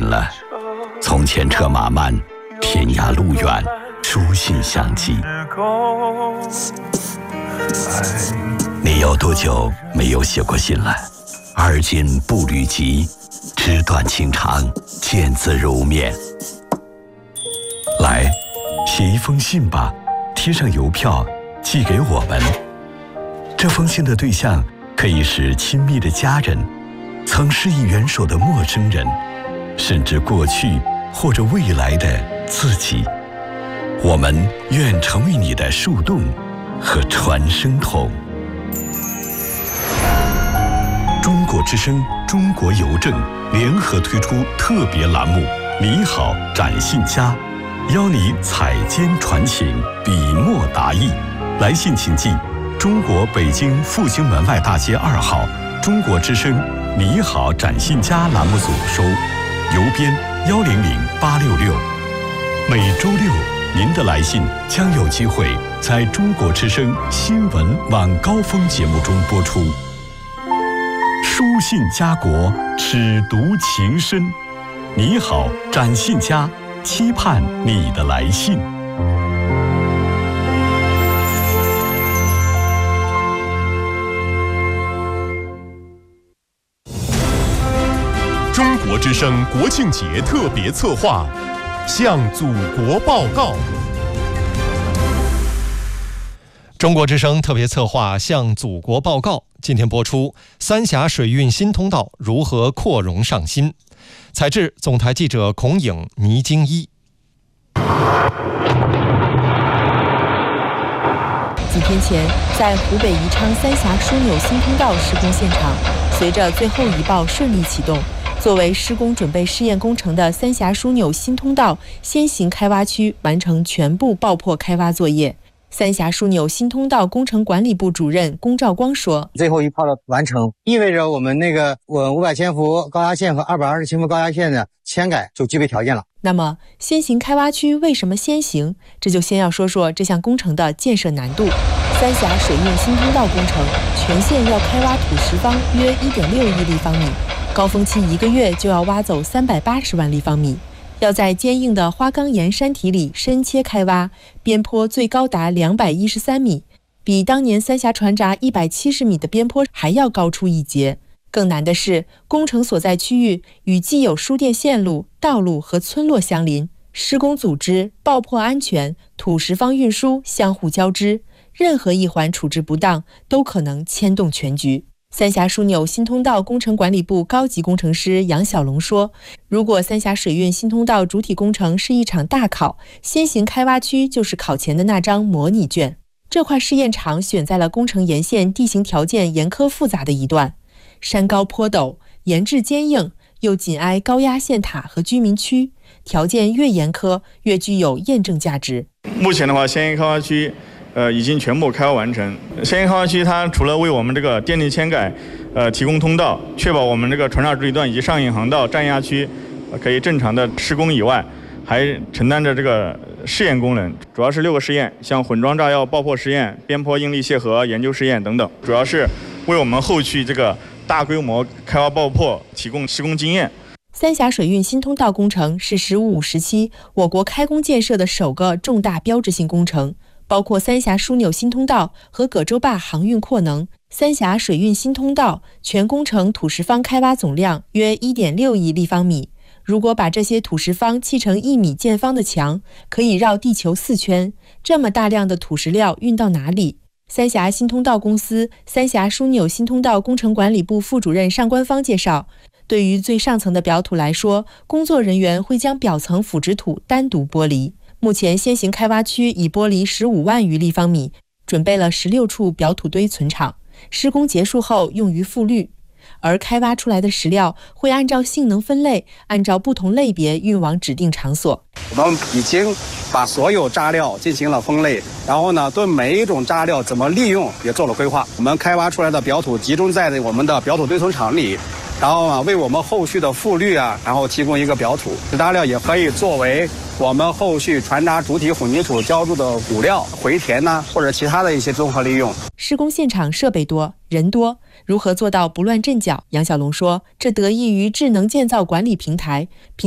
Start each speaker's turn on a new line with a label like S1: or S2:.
S1: 了。从前车马慢，天涯路远，书信相寄。你有多久没有写过信了？而今步履急，纸短情长，见字如面。来，写一封信吧，贴上邮票，寄给我们。这封信的对象可以是亲密的家人，曾施以援手的陌生人，甚至过去或者未来的自己。我们愿成为你的树洞和传声筒。中国之声、中国邮政联合推出特别栏目“你好，展信佳”，邀你采笺传情，笔墨达意。来信请寄中国北京复兴门外大街2号中国之声“你好，展信佳”栏目组收，邮编100866。每周六，您的来信将有机会在中国之声新闻晚高峰节目中播出。书信家国，尺读情深。你好，展信佳，期盼你的来信。
S2: 中国之声国庆节特别策划，向祖国报告。中国之声特别策划向祖国报告，今天播出三峡水运新通道如何扩容上新。采制总台记者孔颖、倪京一。
S3: 几天前，在湖北宜昌三峡枢纽新通道施工现场，随着最后一报顺利启动，作为施工准备试验工程的三峡枢纽新通道先行开挖区完成全部爆破开挖作业。三峡枢纽新通道工程管理部主任龚兆光说：“
S4: 最后一炮的完成，意味着我们500千伏高压线和220千伏高压线的嵌改就具备条件了。”
S3: 那么，先行开挖区为什么先行？这就先要说说这项工程的建设难度。三峡水运新通道工程全线要开挖土石方约1.6亿立方米，高峰期1个月就要挖走380万立方米。要在坚硬的花岗岩山体里深切开挖，边坡最高达213米，比当年三峡船闸170米的边坡还要高出一截。更难的是，工程所在区域与既有输电线路、道路和村落相邻，施工组织、爆破安全、土石方运输相互交织，任何一环处置不当，都可能牵动全局。三峡枢纽新通道工程管理部高级工程师杨小龙说：“如果三峡水运新通道主体工程是一场大考，先行开挖区就是考前的那张模拟卷。这块试验场选在了工程沿线地形条件严苛复杂的一段，山高坡陡，岩质坚硬，又紧挨高压线塔和居民区，条件越严苛，越具有验证价值。
S5: 目前的话，先行开挖区已经全部开挖完成。先行开挖区它除了为我们这个电力嵌改提供通道，确保我们这个船闸主体段以及上引航道占压区可以正常的施工以外，还承担着这个试验功能，主要是6个试验，像混装炸药爆破实验、边坡应力楔合研究试验等等，主要是为我们后续这个大规模开挖爆破提供施工经验。
S3: 三峡水运新通道工程是15、5期我国开工建设的首个重大标志性工程，包括三峡枢纽新通道和葛洲坝航运扩能。三峡水运新通道全工程土石方开挖总量约1.6亿立方米。如果把这些土石方砌成1米见方的墙，可以绕地球4圈。这么大量的土石料运到哪里？三峡新通道公司三峡枢纽新通道工程管理部副主任尚官方介绍，对于最上层的表土来说，工作人员会将表层腐殖土单独剥离。目前先行开挖区已剥离15万余立方米，准备了16处表土堆存场，施工结束后用于复滤。而开挖出来的石料会按照性能分类，按照不同类别运往指定场所。
S6: 我们已经把所有渣料进行了分类，然后呢，对每一种渣料怎么利用也做了规划。我们开挖出来的表土集中在我们的表土堆存场里，然后为我们后续的复滤然后提供一个表土。渣料也可以作为我们后续船闸主体混凝土浇筑的骨料、回填或者其他的一些综合利用。
S3: 施工现场设备多，人多，如何做到不乱阵脚？杨小龙说，这得益于智能建造管理平台